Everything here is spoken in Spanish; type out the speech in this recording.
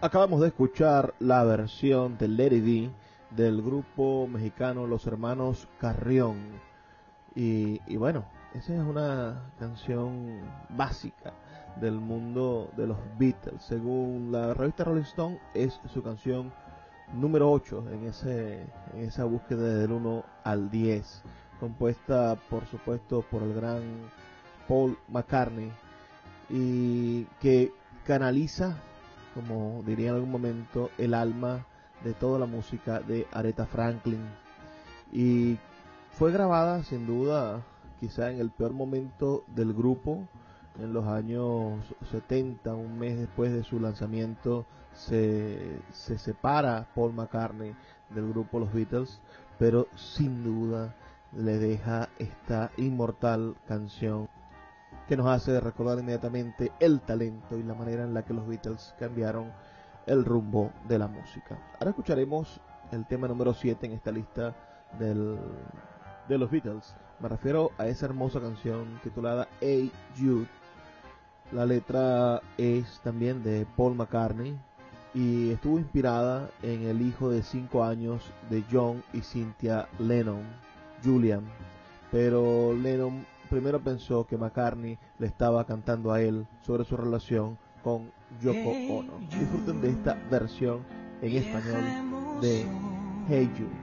Acabamos de escuchar la versión de Let It Be del grupo mexicano Los Hermanos Carrión. Y bueno, esa es una canción básica del mundo de los Beatles. Según la revista Rolling Stone, es su canción número 8 en esa búsqueda del 1 al 10, compuesta por supuesto por el gran Paul McCartney, y que canaliza, como diría en algún momento, el alma de toda la música de Aretha Franklin. Y fue grabada sin duda quizá en el peor momento del grupo, en los años 70, un mes después de su lanzamiento. Se separa Paul McCartney del grupo Los Beatles, pero sin duda le deja esta inmortal canción que nos hace recordar inmediatamente el talento y la manera en la que los Beatles cambiaron el rumbo de la música. Ahora escucharemos el tema número 7 en esta lista de los Beatles. Me refiero a esa hermosa canción titulada Hey Jude. La letra es también de Paul McCartney y estuvo inspirada en el hijo de 5 años de John y Cynthia Lennon, Julian. Pero Lennon primero pensó que McCartney le estaba cantando a él sobre su relación con Yoko Ono. Disfruten de esta versión en español de Hey Jude.